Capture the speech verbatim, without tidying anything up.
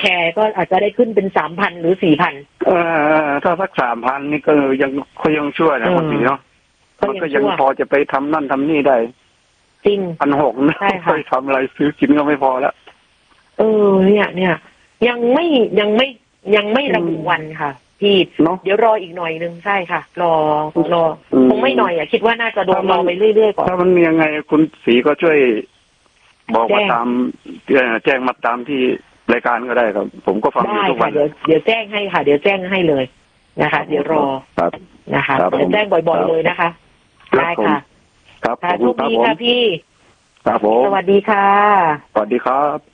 แชร์ก็อาจจะได้ขึ้นเป็นสามพันหรือสี่พันเออถ้าสักสามพันนี่ก็ยังก็ยังช่วยนะบางทีเนาะมันก็ยังพอจะไปทำนั่นทำนี่ได้จริงพันหกนะไปทำอะไรซื้อกินก็ไม่พอแล้วเออเนี่ยเนี่ยยังไม่ยังไม่ยังไม่ระบุวันค่ะพี่เดี๋ยวรออีกหน่อยนึงใช่ค่ะรอรอคงไม่หน่อยอ่ะคิดว่าน่าจะโดนรอไปเรื่อยๆก่อนถ้ามันมียังไงคุณศรีก็ช่วยบอกมาตามแจ้งมาตามที่รายการก็ได้ครับผมก็ฟังอยู่ทุกวันเดี๋ยวเดี๋ยวแจ้งให้ค่ะเดี๋ยวแจ้งให้เลยนะคะเดี๋ยวรอนะคะเดี๋ยวแจ้งบ่อยๆเลยนะคะได้ค่ะครับค่ะโชคดีค่ะพี่ครับผมสวัสดีค่ะสวัสดีครับ